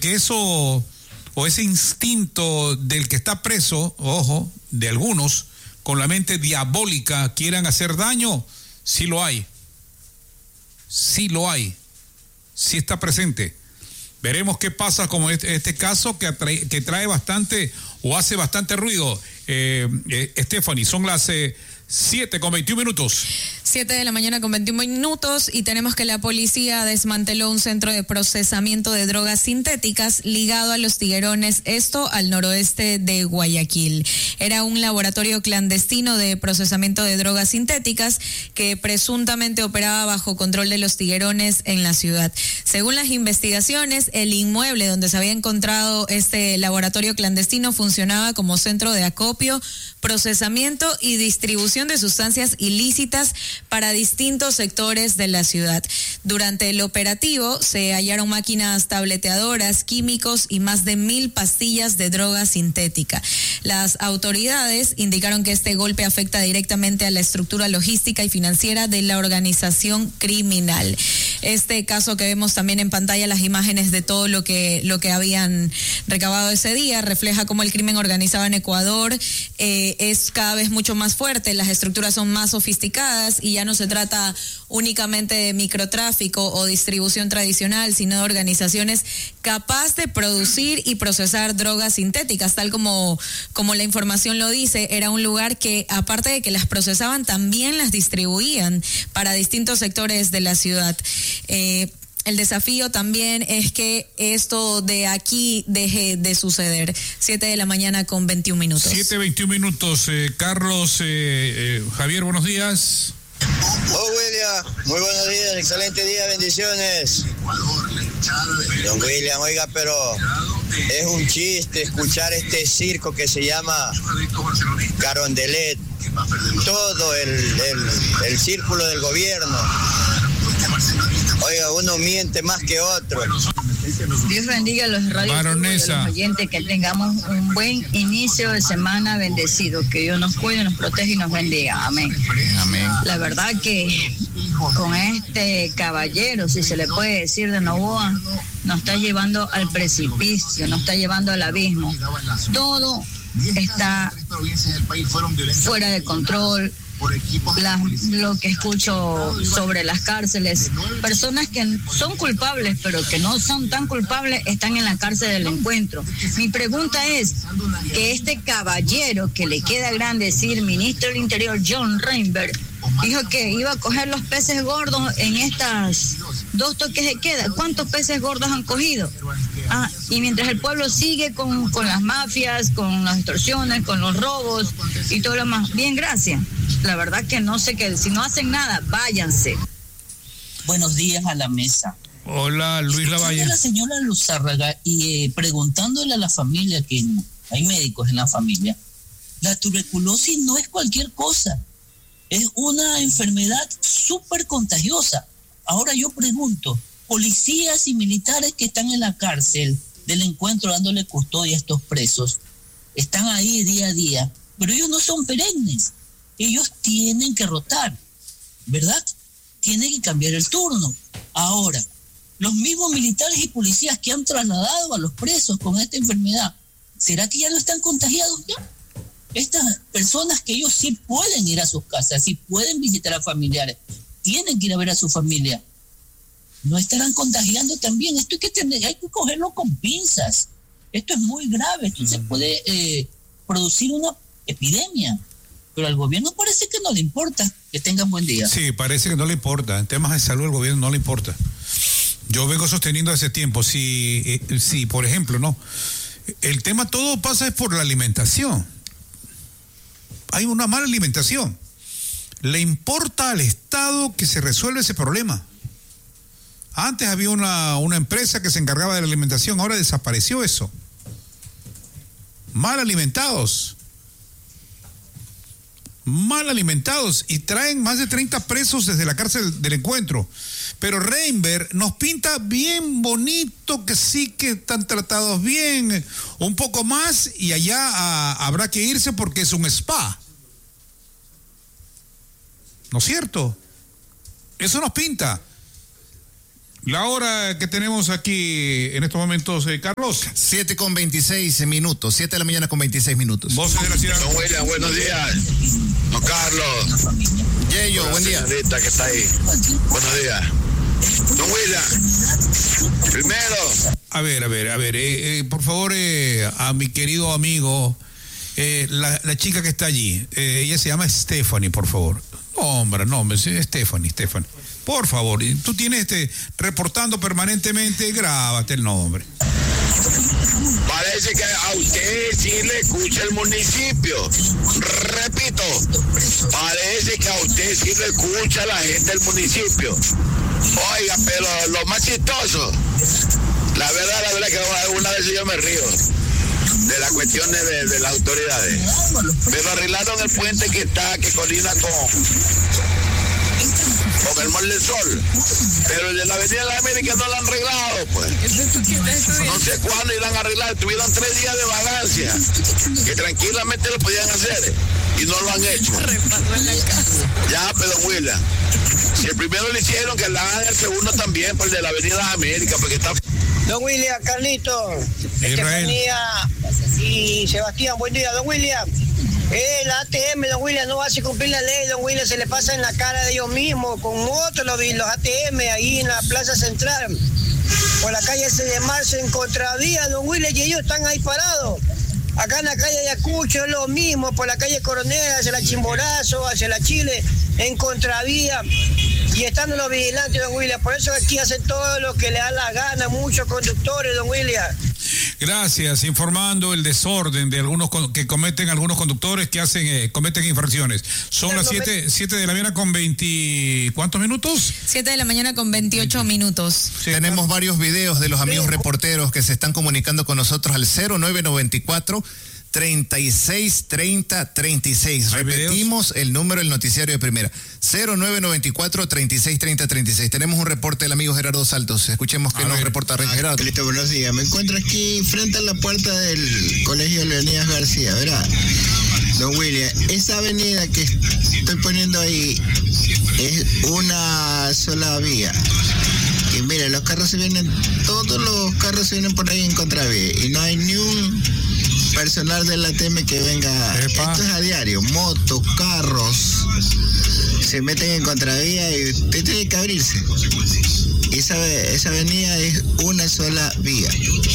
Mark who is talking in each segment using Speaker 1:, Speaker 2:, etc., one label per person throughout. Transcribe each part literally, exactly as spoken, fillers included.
Speaker 1: que eso o ese instinto del que está preso, ojo, de algunos, con la mente diabólica, quieran hacer daño, sí lo hay. Sí lo hay. Sí está presente. Veremos qué pasa con este, este caso que, atrae, que trae bastante o hace bastante ruido. Eh, eh, Stephanie, son las eh, siete con veintiún minutos.
Speaker 2: siete de la mañana con veintiún minutos y tenemos que la policía desmanteló un centro de procesamiento de drogas sintéticas ligado a los Tiguerones, esto al noroeste de Guayaquil. Era un laboratorio clandestino de procesamiento de drogas sintéticas que presuntamente operaba bajo control de los Tiguerones en la ciudad. Según las investigaciones, el inmueble donde se había encontrado este laboratorio clandestino funcionaba como centro de acopio, procesamiento y distribución de sustancias ilícitas para distintos sectores de la ciudad. Durante el operativo se hallaron máquinas tableteadoras, químicos y más de mil pastillas de droga sintética. Las autoridades indicaron que este golpe afecta directamente a la estructura logística y financiera de la organización criminal. Este caso que vemos también en pantalla, las imágenes de todo lo que, lo que habían recabado ese día, refleja cómo el crimen organizado en Ecuador eh, es cada vez mucho más fuerte, las estructuras son más sofisticadas y ya no se trata únicamente de microtráfico o distribución tradicional, sino de organizaciones capaces de producir y procesar drogas sintéticas, tal como, como la información lo dice. Era un lugar que, aparte de que las procesaban, también las distribuían para distintos sectores de la ciudad. Eh, El desafío también es que esto de aquí deje de suceder. siete de la mañana con veintiún minutos.
Speaker 1: siete, veintiún minutos. Eh, Carlos, eh, eh, Javier, buenos días.
Speaker 3: Oh, William, muy buenos días, excelente día, bendiciones. Don William, oiga, pero es un chiste escuchar este circo que se llama Carondelet. Todo el, el, el círculo del gobierno. Oiga, uno miente más que otro.
Speaker 4: Dios bendiga a los radios y los oyentes, que tengamos un buen inicio de semana bendecido, que Dios nos cuide, nos protege y nos bendiga. Amén.
Speaker 1: Amén.
Speaker 4: La verdad que con este caballero, si se le puede decir de Novoa, nos está llevando al precipicio, nos está llevando al abismo. Todo está fuera de control. La, lo que escucho sobre las cárceles, personas que son culpables pero que no son tan culpables están en la cárcel del Encuentro. Mi pregunta es que este caballero que le queda grande decir, ministro del Interior John Reinberg, dijo que iba a coger los peces gordos en estas dos toques de queda. ¿Cuántos peces gordos han cogido? Ah, y mientras el pueblo sigue con, con las mafias, con las extorsiones, con los robos y todo lo más. Bien, gracias. La verdad que no sé qué, si no hacen nada, váyanse.
Speaker 5: Buenos días a la mesa.
Speaker 1: Hola, Luis Lavalle.
Speaker 5: A la señora Luzárraga y eh, preguntándole a la familia, que hay médicos en la familia, la tuberculosis no es cualquier cosa, es una enfermedad súper contagiosa. Ahora yo pregunto, policías y militares que están en la cárcel del Encuentro dándole custodia a estos presos, están ahí día a día, pero ellos no son perennes. Ellos tienen que rotar, ¿verdad? Tienen que cambiar el turno. Ahora, los mismos militares y policías que han trasladado a los presos con esta enfermedad, ¿será que ya no están contagiados ya? Estas personas que ellos sí pueden ir a sus casas, sí pueden visitar a familiares, tienen que ir a ver a su familia, ¿no estarán contagiando también? Esto hay que tener, hay que cogerlo con pinzas. Esto es muy grave, esto uh-huh. se puede eh, producir una epidemia. Pero al gobierno parece que no le importa. Que tengan buen día.
Speaker 1: Sí, parece que no le importa. En temas de salud al gobierno no le importa. Yo vengo sosteniendo hace tiempo. Si, eh, si por ejemplo, no, el tema todo pasa es por la alimentación. Hay una mala alimentación. Le importa al Estado que se resuelva ese problema. Antes había una, una empresa que se encargaba de la alimentación, ahora desapareció eso. Mal alimentados. mal alimentados y traen más de treinta presos desde la cárcel del Encuentro. Pero Reinberg nos pinta bien bonito que sí que están tratados bien, un poco más y allá a, habrá que irse porque es un spa. ¿No es cierto? Eso nos pinta. La hora que tenemos aquí en estos momentos, eh, Carlos.
Speaker 6: siete con veintiséis minutos, siete de la mañana con veintiséis minutos.
Speaker 1: Voces de la ciudad.
Speaker 7: Don William, buenos días. Don Carlos.
Speaker 6: Yeyo, buen día.
Speaker 7: Señorita que está ahí. Buenos días. Don William, primero.
Speaker 1: A ver, a ver, a ver, eh, eh, por favor, eh, a mi querido amigo, eh, la, la chica que está allí, eh, ella se llama Stephanie, por favor. No, hombre, no, hombre, sí, Stephanie, Stephanie. Por favor, tú tienes este reportando permanentemente, grábate el nombre.
Speaker 7: Parece que a usted sí le escucha el municipio. Repito, parece que a usted sí le escucha la gente del municipio. Oiga, pero lo más chistoso, la verdad, la verdad que alguna vez yo me río de las cuestiones de, de las autoridades. Pero arreglaron el puente que está, que colina con... con el Mall del Sol, pero el de la Avenida de la América no lo han arreglado, pues. No sé cuándo irán a arreglar, tuvieron tres días de vagancia, que tranquilamente lo podían hacer, y no lo han hecho. Ya, pero William, si el primero lo hicieron, que le hagan el segundo también, por el de la Avenida de la América, porque está...
Speaker 8: Don William, Carlito, Estefanía y Sebastián, buen día, don William. El A T M, don William, no hace cumplir la ley, don William, se le pasa en la cara de ellos mismos, con otros los, los A T M ahí en la Plaza Central, por la calle seis de marzo, en contravía, don William, y ellos están ahí parados. Acá en la calle Ayacucho es lo mismo, por la calle Coronel, hacia la Chimborazo, hacia la Chile, en contravía, y están los vigilantes, don William. Por eso aquí hacen todo lo que le da la gana, muchos conductores, don William.
Speaker 1: Gracias, informando el desorden de algunos que cometen algunos conductores que hacen eh, cometen infracciones. Son las siete, siete de la mañana con veinte, ¿cuántos minutos?
Speaker 2: siete de la mañana con veintiocho minutos.
Speaker 6: Sí, tenemos varios videos de los amigos reporteros que se están comunicando con nosotros al cero nueve noventa y cuatro, treinta y seis, treinta, treinta y seis. Repetimos el número del noticiario de primera. cero nueve noventa y cuatro, treinta y seis, treinta, treinta y seis. Tenemos un reporte del amigo Gerardo Saltos. Escuchemos qué nos reporta
Speaker 9: ah,
Speaker 6: Gerardo.
Speaker 9: Listo, buenos días. Me encuentro aquí frente a la puerta del Colegio Leonidas García, ¿verdad? Don William, esa avenida que estoy poniendo ahí es una sola vía. Y mire, los carros se vienen, todos los carros se vienen por ahí en contravía. Y no hay ni un personal del A T M que venga. Epa. Esto es a diario, motos, carros se meten en contravía y usted tiene que abrirse. Y esa, esa avenida es una sola vía.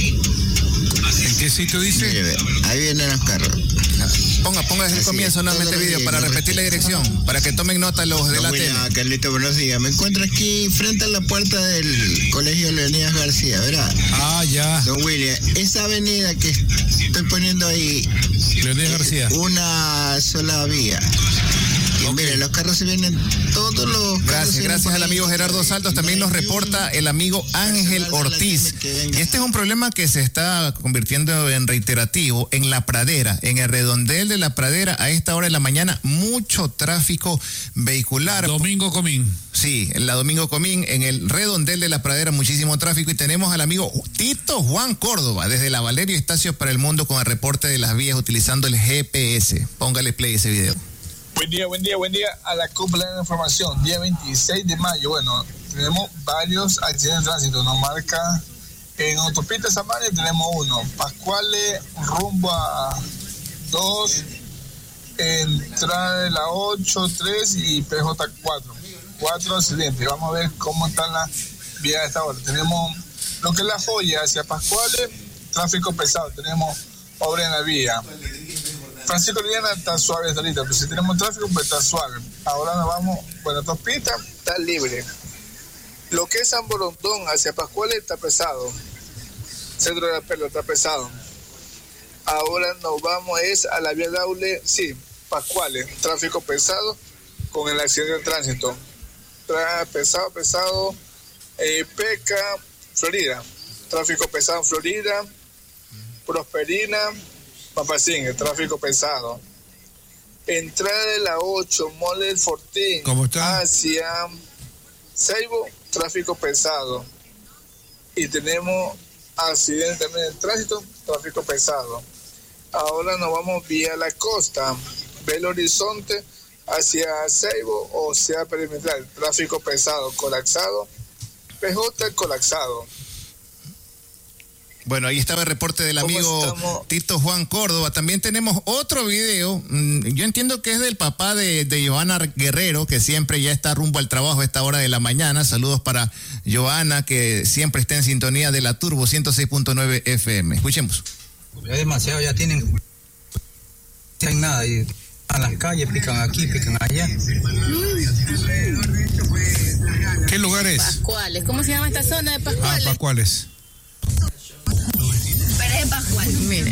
Speaker 1: ¿En qué sitio dice?
Speaker 9: Mire, ahí vienen los carros.
Speaker 6: Ponga, ponga desde el comienzo nuevamente el video para repetir la dirección, para que tomen nota los del A T M.
Speaker 9: Carlito, buenos días. Me encuentro aquí frente a la puerta del Colegio Leonidas García, ¿verdad?
Speaker 1: Ah, ya.
Speaker 9: Don William, esa avenida que estoy poniendo ahí
Speaker 1: Leonidas García,
Speaker 9: una sola vía. Y okay. Mire, los carros se vienen, todos los
Speaker 6: Gracias, gracias al amigo Gerardo Saltos. También nos reporta el amigo Ángel Ortiz. Y este es un problema que se está convirtiendo en reiterativo en La Pradera, en el redondel de La Pradera. A esta hora de la mañana, mucho tráfico vehicular.
Speaker 1: Domingo Comín.
Speaker 6: Sí, en la Domingo Comín, en el redondel de La Pradera, muchísimo tráfico. Y tenemos al amigo Tito Juan Córdoba, desde la Valerio Estacio para el Mundo, con el reporte de las vías utilizando el G P S. Póngale play a ese video.
Speaker 10: Buen día, buen día, buen día a la cúpula de información. Día veintiséis de mayo, bueno, tenemos varios accidentes de tránsito. Nos marca en autopista Samaria, tenemos uno. Pascuales, rumbo a dos, entrada de la ocho, tres y P J cuatro. Cuatro accidentes. Vamos a ver cómo están las vías de esta hora. Tenemos lo que es La Joya hacia Pascuales, tráfico pesado. Tenemos obra en la vía. Francisco Liliana está suave hasta ahorita, pero si tenemos tráfico, pues está suave. Ahora nos vamos, bueno, dos pistas, está libre. Lo que es San Borondón hacia Pascuales está pesado. Centro de la Perla está pesado. Ahora nos vamos es a la vía Daule, sí, Pascuales, tráfico pesado con el accidente de tránsito. Tra pesado, pesado, eh, Peca, Florida, tráfico pesado en Florida, Prosperina, Papacín, el tráfico pesado. Entrada de la ocho, Mall del Fortín.
Speaker 1: ¿Cómo está?
Speaker 10: Hacia Seibo, tráfico pesado. Y tenemos accidente también en el tránsito, tráfico pesado. Ahora nos vamos vía la costa, Belo Horizonte, hacia Seibo o sea perimetral, tráfico pesado, colapsado. P J colapsado.
Speaker 6: Bueno, ahí estaba el reporte del amigo Tito Juan Córdoba. También tenemos otro video. Yo entiendo que es del papá de, de Joana Guerrero, que siempre ya está rumbo al trabajo a esta hora de la mañana. Saludos para Joana, que siempre está en sintonía de la Turbo ciento seis punto nueve F M. Escuchemos.
Speaker 11: Es demasiado, ya tienen... No hay nada, y a las calles, pican aquí, pican allá.
Speaker 1: ¿Qué lugar es?
Speaker 12: Pascuales. ¿Cómo se llama esta zona de Pascuales?
Speaker 1: Ah, Pascuales.
Speaker 12: Pero es Pascual. Miren.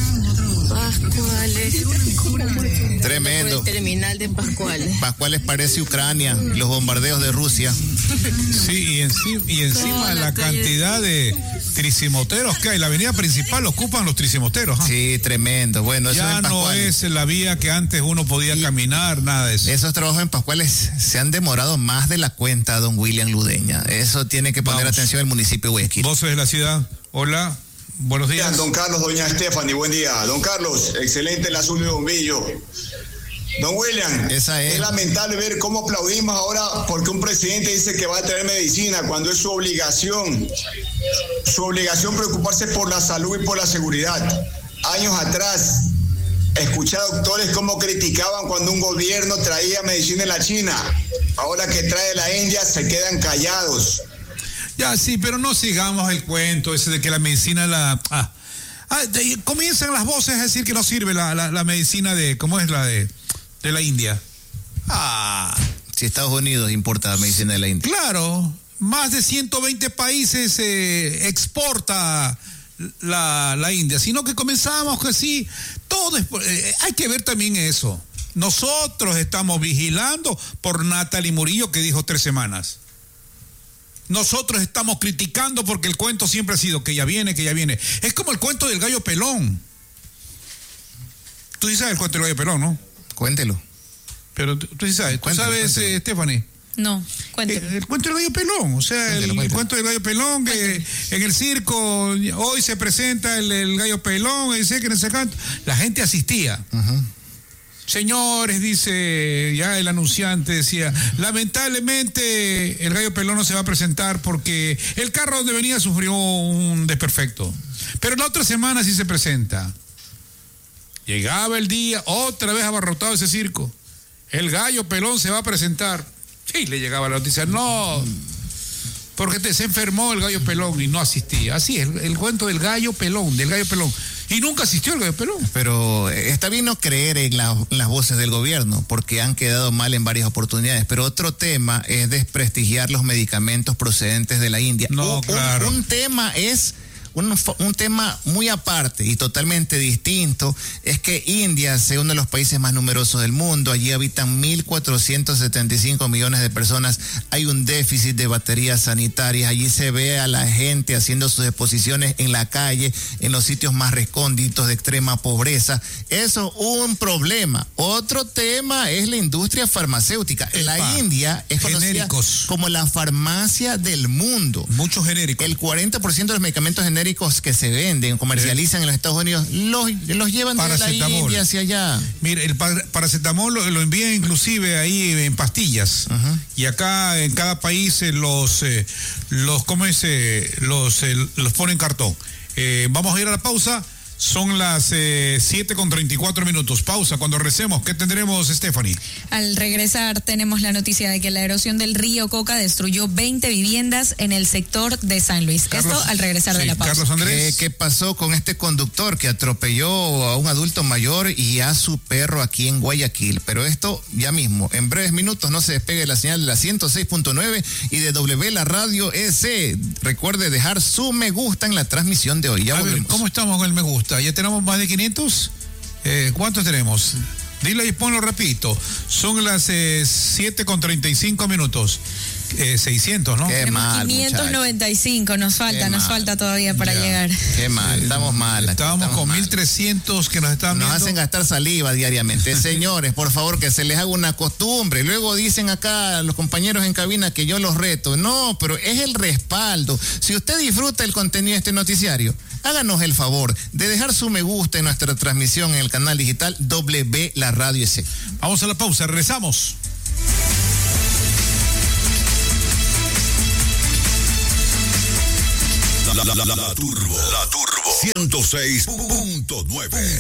Speaker 12: Pascuales.
Speaker 6: Tremendo.
Speaker 12: El terminal de Pascuales.
Speaker 6: Pascuales parece Ucrania, los bombardeos de Rusia.
Speaker 1: Sí, y, enci y encima la, la cantidad de tricimoteros que hay. La avenida principal ocupan los tricimoteros. ¿eh?
Speaker 6: Sí, tremendo. Bueno, eso
Speaker 1: ya no es la vía que antes uno podía y caminar, nada de eso.
Speaker 6: Esos trabajos en Pascuales se han demorado más de la cuenta, don William Ludeña. Eso tiene que poner Vamos. atención el municipio de Guayaquil.
Speaker 1: Voces de la ciudad. Hola. Buenos días.
Speaker 13: Don Carlos, doña Stephanie, buen día. Don Carlos, excelente el azul de bombillo. Don William,
Speaker 6: Esa es.
Speaker 13: es lamentable ver cómo aplaudimos ahora porque un presidente dice que va a traer medicina cuando es su obligación. Su obligación preocuparse por la salud y por la seguridad. Años atrás, escuché a doctores cómo criticaban cuando un gobierno traía medicina de la China. Ahora que trae la India, se quedan callados.
Speaker 1: Ya, sí, pero no sigamos el cuento ese de que la medicina la... Ah, ah de, comienzan las voces a decir que no sirve la, la, la medicina de... ¿Cómo es la de, de la India? Ah.
Speaker 6: Si Estados Unidos importa la medicina de la India.
Speaker 1: Claro, más de ciento veinte países eh, exporta la, la India, sino que comenzamos que sí, todo es... Eh, hay que ver también eso. Nosotros estamos vigilando por Natalie Murillo, que dijo tres semanas. Nosotros estamos criticando porque el cuento siempre ha sido que ya viene, que ya viene. Es como el cuento del gallo pelón. Tú sí sabes el cuento del gallo pelón, ¿no?
Speaker 6: Cuéntelo.
Speaker 1: Pero tú, tú sí sabes. ¿Tú sabes, cuéntelo. Eh, Stephanie?
Speaker 2: No, cuéntelo.
Speaker 1: El, el cuento del gallo pelón. O sea, cuéntelo, el, cuéntelo. el cuento del gallo pelón, que cuéntelo. En el circo hoy se presenta el, el gallo pelón, y dice que no se canta. La gente asistía. Uh-huh. Señores, dice ya el anunciante, decía, lamentablemente el gallo pelón no se va a presentar porque el carro donde venía sufrió un desperfecto. Pero la otra semana sí se presenta. Llegaba el día, otra vez abarrotado ese circo. El gallo pelón se va a presentar. Sí, le llegaba la noticia, no, porque te, se enfermó el gallo pelón y no asistía. Así es, el, el cuento del gallo pelón, del gallo pelón. Y nunca asistió el gallo pelón.
Speaker 6: Pero está bien no creer en, la, en las voces del gobierno, porque han quedado mal en varias oportunidades. Pero otro tema es desprestigiar los medicamentos procedentes de la India.
Speaker 1: No,
Speaker 6: un,
Speaker 1: claro.
Speaker 6: Un, un tema es... Un, un tema muy aparte y totalmente distinto es que India sea uno de los países más numerosos del mundo. Allí habitan mil cuatrocientos setenta y cinco millones de personas. Hay un déficit de baterías sanitarias. Allí se ve a la gente haciendo sus exposiciones en la calle, en los sitios más recónditos de extrema pobreza. Eso es un problema. Otro tema es la industria farmacéutica. Epa, la India es conocida genéricos. Como la farmacia del mundo.
Speaker 1: Muchos genéricos.
Speaker 6: El cuarenta por ciento de los medicamentos genéricos que se venden, comercializan sí. en los Estados Unidos, los, los llevan de la India hacia allá.
Speaker 1: Mire, el paracetamol lo, lo envían inclusive ahí en pastillas. Uh-huh. Y acá en cada país los, eh, los, ¿cómo es? Eh, los, eh, los ponen en cartón. Eh, vamos a ir a la pausa. Son las eh, siete con treinta y cuatro minutos. Pausa. Cuando recemos, ¿qué tendremos, Stephanie?
Speaker 2: Al regresar tenemos la noticia de que la erosión del río Coca destruyó veinte viviendas en el sector de San Luis. Carlos, Esto al regresar sí, de la pausa.
Speaker 6: Carlos Andrés. ¿Qué, ¿Qué pasó con este conductor que atropelló a un adulto mayor y a su perro aquí en Guayaquil? Pero esto ya mismo, en breves minutos. No se despegue la señal de la ciento seis punto nueve y de W la Radio S. Recuerde dejar su me gusta en la transmisión de hoy. Ya
Speaker 1: a volvemos. Ver, ¿cómo estamos con el me gusta? ¿Ya tenemos más de quinientos? Eh, ¿Cuántos tenemos? Dile y ponlo repito. Son las eh, siete con treinta y cinco minutos. Eh, seiscientos, ¿no?
Speaker 6: Qué mal,
Speaker 2: quinientos noventa y cinco,
Speaker 6: muchacho.
Speaker 2: nos falta,
Speaker 6: Qué
Speaker 2: nos
Speaker 6: mal.
Speaker 2: falta todavía para
Speaker 6: ya.
Speaker 2: llegar.
Speaker 6: Qué mal, estamos mal.
Speaker 1: Estábamos
Speaker 6: estamos
Speaker 1: con
Speaker 6: mal.
Speaker 1: mil trescientos que nos están
Speaker 6: Nos
Speaker 1: viendo.
Speaker 6: hacen gastar saliva diariamente. Señores, por favor, que se les haga una costumbre. Luego dicen acá los compañeros en cabina que yo los reto. No, pero es el respaldo. Si usted disfruta el contenido de este noticiario, háganos el favor de dejar su me gusta en nuestra transmisión en el canal digital W La Radio S.
Speaker 1: Vamos a la pausa, regresamos.
Speaker 14: La, la, la, la, la Turbo. La Turbo. ciento seis punto nueve.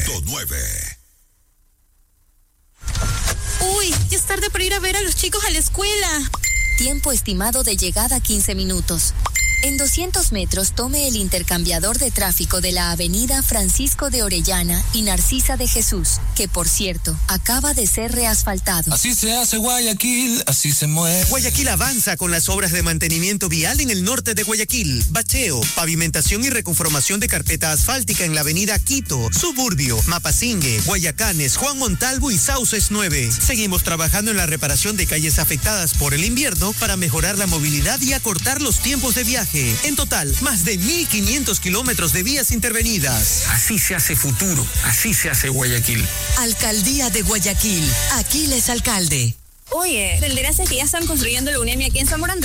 Speaker 15: Uy, ya es tarde para ir a ver a los chicos a la escuela.
Speaker 16: Tiempo estimado de llegada quince minutos. En doscientos metros tome el intercambiador de tráfico de la avenida Francisco de Orellana y Narcisa de Jesús, que por cierto, acaba de ser reasfaltado.
Speaker 17: Así se hace Guayaquil, así se mueve.
Speaker 18: Guayaquil avanza con las obras de mantenimiento vial en el norte de Guayaquil. Bacheo, pavimentación y reconformación de carpeta asfáltica en la avenida Quito, Suburbio, Mapasingue, Guayacanes, Juan Montalvo y Sauces nueve. Seguimos trabajando en la reparación de calles afectadas por el invierno para mejorar la movilidad y acortar los tiempos de viaje. En total, más de mil quinientos kilómetros de vías intervenidas.
Speaker 17: Así se hace futuro, así se hace Guayaquil.
Speaker 19: Alcaldía de Guayaquil, Aquiles alcalde.
Speaker 15: Oye, ¿te enteraste que ya están construyendo la UNEMI aquí en Zamorano?